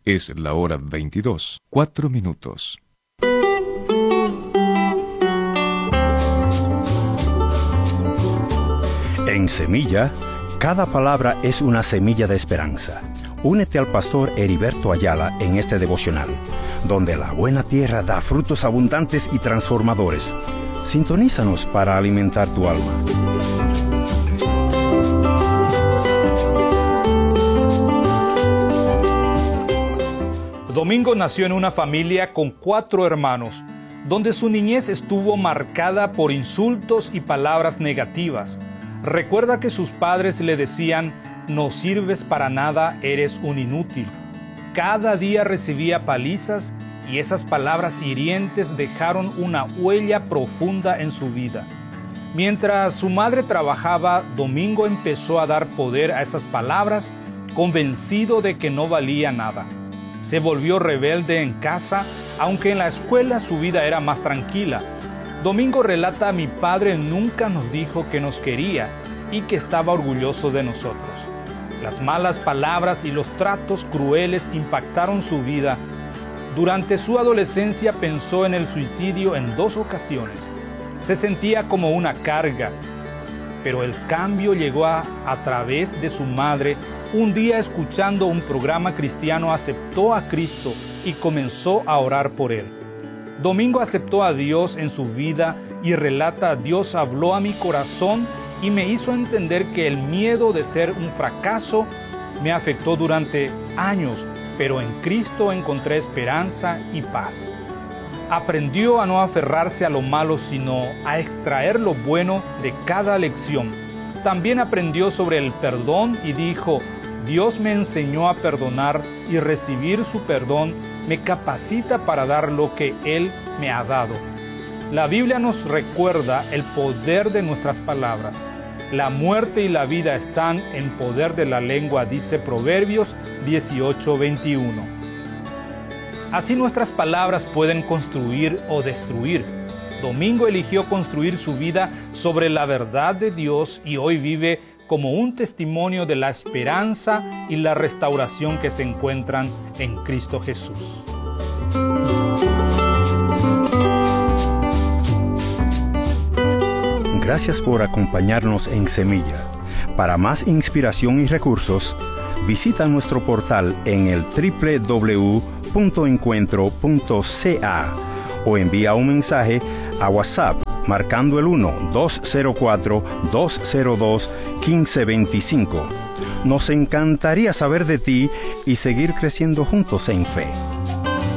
Es la hora 22, 4 minutos. En Semilla, cada palabra es una semilla de esperanza. Únete al pastor Heriberto Ayala en este devocional, donde la buena tierra da frutos abundantes y transformadores. Sintonízanos para alimentar tu alma. Domingo nació en una familia con 4 hermanos, donde su niñez estuvo marcada por insultos y palabras negativas. Recuerda que sus padres le decían: no sirves para nada, eres un inútil. Cada día recibía palizas y esas palabras hirientes dejaron una huella profunda en su vida. Mientras su madre trabajaba, Domingo empezó a dar poder a esas palabras, convencido de que no valía nada. Se volvió rebelde en casa, aunque en la escuela su vida era más tranquila. Domingo relata: mi padre nunca nos dijo que nos quería y que estaba orgulloso de nosotros. Las malas palabras y los tratos crueles impactaron su vida. Durante su adolescencia pensó en el suicidio en 2 ocasiones. Se sentía como una carga, pero el cambio llegó a través de su madre. Un día, escuchando un programa cristiano, aceptó a Cristo y comenzó a orar por él. Domingo aceptó a Dios en su vida y relata: Dios habló a mi corazón y me hizo entender que el miedo de ser un fracaso me afectó durante años, pero en Cristo encontré esperanza y paz. Aprendió a no aferrarse a lo malo, sino a extraer lo bueno de cada lección. También aprendió sobre el perdón y dijo: Dios me enseñó a perdonar y recibir su perdón me capacita para dar lo que Él me ha dado. La Biblia nos recuerda el poder de nuestras palabras. La muerte y la vida están en poder de la lengua, dice Proverbios 18:21. Así nuestras palabras pueden construir o destruir. Domingo eligió construir su vida sobre la verdad de Dios y hoy vive como un testimonio de la esperanza y la restauración que se encuentran en Cristo Jesús. Gracias por acompañarnos en Semilla. Para más inspiración y recursos, visita nuestro portal en el www.encuentro.ca o envía un mensaje a WhatsApp marcando el 1-204-202-1525. Nos encantaría saber de ti y seguir creciendo juntos en fe.